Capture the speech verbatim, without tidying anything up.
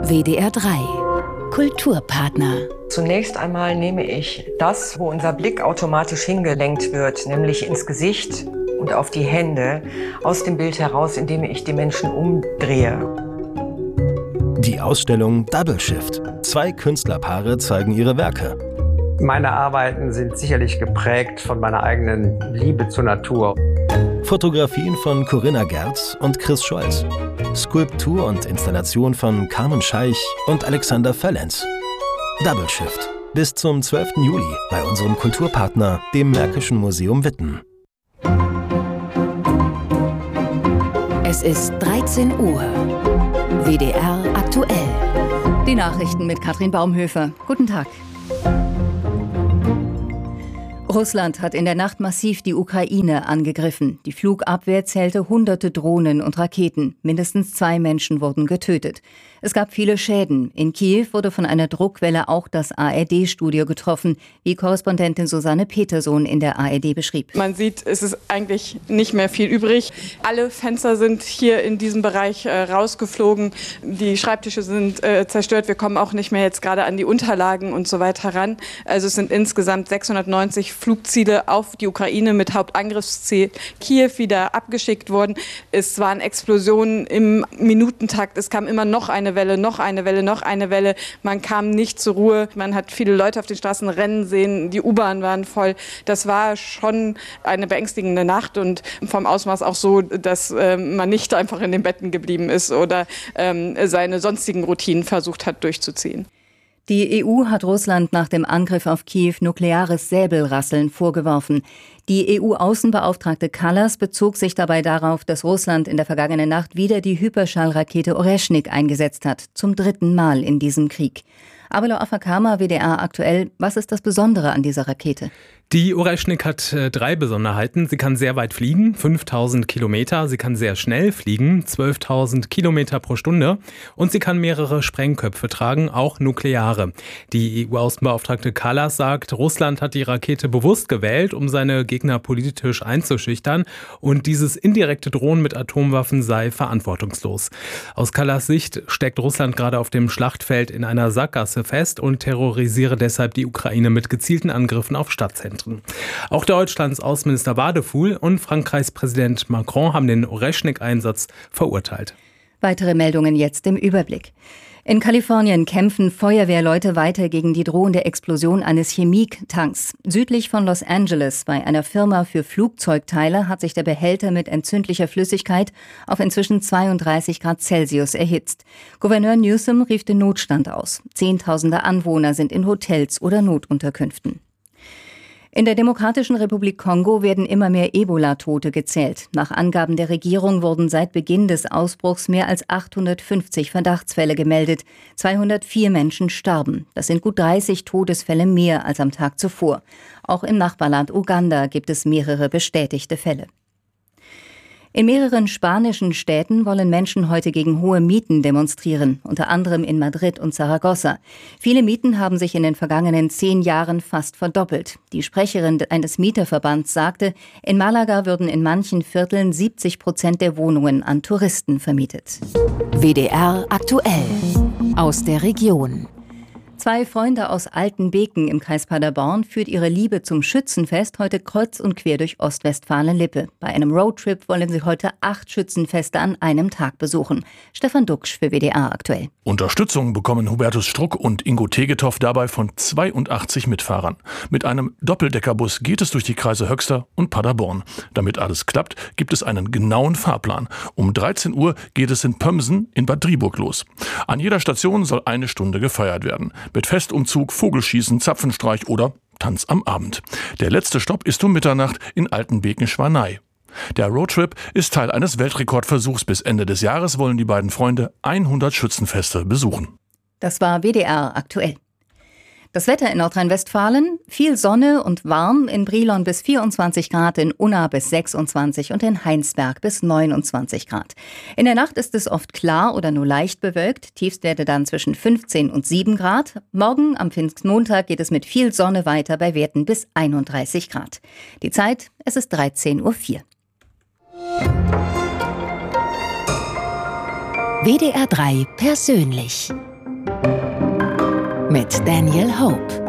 W D R drei Kulturpartner. Zunächst einmal nehme ich das, wo unser Blick automatisch hingelenkt wird, nämlich ins Gesicht und auf die Hände, aus dem Bild heraus, indem ich die Menschen umdrehe. Die Ausstellung Double Shift. Zwei Künstlerpaare zeigen ihre Werke. Meine Arbeiten sind sicherlich geprägt von meiner eigenen Liebe zur Natur. Fotografien von Corinna Gerz und Chris Scholz. Skulptur und Installation von Carmen Scheich und Alexander Völlenz. Double Shift. Bis zum zwölften Juli bei unserem Kulturpartner, dem Märkischen Museum Witten. Es ist dreizehn Uhr. W D R aktuell. Die Nachrichten mit Katrin Baumhöfer. Guten Tag. Russland hat in der Nacht massiv die Ukraine angegriffen. Die Flugabwehr zählte hunderte Drohnen und Raketen. Mindestens zwei Menschen wurden getötet. Es gab viele Schäden. In Kiew wurde von einer Druckwelle auch das A R D-Studio getroffen, wie Korrespondentin Susanne Petersohn in der A R D beschrieb. Man sieht, es ist eigentlich nicht mehr viel übrig. Alle Fenster sind hier in diesem Bereich äh, rausgeflogen. Die Schreibtische sind äh, zerstört. Wir kommen auch nicht mehr jetzt gerade an die Unterlagen und so weiter ran. Also es sind insgesamt sechshundertneunzig Flugziele auf die Ukraine mit Hauptangriffsziel Kiew wieder abgeschickt worden. Es waren Explosionen im Minutentakt. Es kam immer noch eine Welle, noch eine Welle, noch eine Welle. Man kam nicht zur Ruhe. Man hat viele Leute auf den Straßen rennen sehen. Die U-Bahn waren voll. Das war schon eine beängstigende Nacht und vom Ausmaß auch so, dass äh, man nicht einfach in den Betten geblieben ist oder ähm, seine sonstigen Routinen versucht hat durchzuziehen. Die E U hat Russland nach dem Angriff auf Kiew nukleares Säbelrasseln vorgeworfen. Die E U-Außenbeauftragte Kallas bezog sich dabei darauf, dass Russland in der vergangenen Nacht wieder die Hyperschallrakete Oreschnik eingesetzt hat, zum dritten Mal in diesem Krieg. Abelo Afakama, W D R aktuell, was ist das Besondere an dieser Rakete? Die Oreschnik hat äh, drei Besonderheiten. Sie kann sehr weit fliegen, fünftausend Kilometer. Sie kann sehr schnell fliegen, zwölftausend Kilometer pro Stunde. Und sie kann mehrere Sprengköpfe tragen, auch nukleare. Die E U-Außenbeauftragte Kallas sagt, Russland hat die Rakete bewusst gewählt, um seine Gegner politisch einzuschüchtern. Und dieses indirekte Drohen mit Atomwaffen sei verantwortungslos. Aus Kallas Sicht steckt Russland gerade auf dem Schlachtfeld in einer Sackgasse fest und terrorisiere deshalb die Ukraine mit gezielten Angriffen auf Stadtzentren. Auch Deutschlands Außenminister Wadefuhl und Frankreichs Präsident Macron haben den Oreschnik-Einsatz verurteilt. Weitere Meldungen jetzt im Überblick. In Kalifornien kämpfen Feuerwehrleute weiter gegen die drohende Explosion eines Chemietanks. Südlich von Los Angeles bei einer Firma für Flugzeugteile hat sich der Behälter mit entzündlicher Flüssigkeit auf inzwischen zweiunddreißig Grad Celsius erhitzt. Gouverneur Newsom rief den Notstand aus. Zehntausende Anwohner sind in Hotels oder Notunterkünften. In der Demokratischen Republik Kongo werden immer mehr Ebola-Tote gezählt. Nach Angaben der Regierung wurden seit Beginn des Ausbruchs mehr als achthundertfünfzig Verdachtsfälle gemeldet. zweihundertvier Menschen starben. Das sind gut dreißig Todesfälle mehr als am Tag zuvor. Auch im Nachbarland Uganda gibt es mehrere bestätigte Fälle. In mehreren spanischen Städten wollen Menschen heute gegen hohe Mieten demonstrieren, unter anderem in Madrid und Saragossa. Viele Mieten haben sich in den vergangenen zehn Jahren fast verdoppelt. Die Sprecherin eines Mieterverbands sagte, in Malaga würden in manchen Vierteln siebzig Prozent der Wohnungen an Touristen vermietet. W D R aktuell aus der Region. Zwei Freunde aus Altenbeken im Kreis Paderborn führt ihre Liebe zum Schützenfest heute kreuz und quer durch Ostwestfalen-Lippe. Bei einem Roadtrip wollen sie heute acht Schützenfeste an einem Tag besuchen. Stefan Duxch für W D R aktuell. Unterstützung bekommen Hubertus Struck und Ingo Tegetow dabei von zweiundachtzig Mitfahrern. Mit einem Doppeldeckerbus geht es durch die Kreise Höxter und Paderborn. Damit alles klappt, gibt es einen genauen Fahrplan. Um dreizehn Uhr geht es in Pömsen in Bad Driburg los. An jeder Station soll eine Stunde gefeiert werden. Mit Festumzug, Vogelschießen, Zapfenstreich oder Tanz am Abend. Der letzte Stopp ist um Mitternacht in Altenbeken-Schwanei. Der Roadtrip ist Teil eines Weltrekordversuchs. Bis Ende des Jahres wollen die beiden Freunde hundert Schützenfeste besuchen. Das war W D R aktuell. Das Wetter in Nordrhein-Westfalen, viel Sonne und warm, in Brilon bis vierundzwanzig Grad, in Unna bis sechsundzwanzig und in Heinsberg bis neunundzwanzig Grad. In der Nacht ist es oft klar oder nur leicht bewölkt, Tiefstwerte dann zwischen fünfzehn und sieben Grad. Morgen am Pfingstmontag geht es mit viel Sonne weiter bei Werten bis einunddreißig Grad. Die Zeit, es ist dreizehn Uhr vier. W D R drei persönlich. mit Daniel Hope.